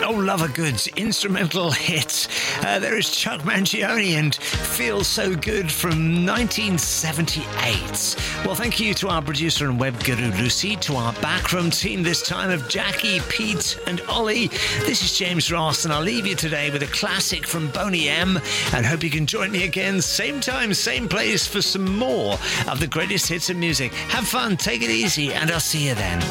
Oh, Lover Goods, instrumental hits. There is Chuck Mangione and Feel So Good from 1978. Well, thank you to our producer and web guru Lucy, to our backroom team this time of Jackie, Pete and Ollie. This is James Ross, and I'll leave you today with a classic from Boney M, and hope you can join me again, same time, same place, for some more of the greatest hits of music. Have fun, take it easy, and I'll see you then.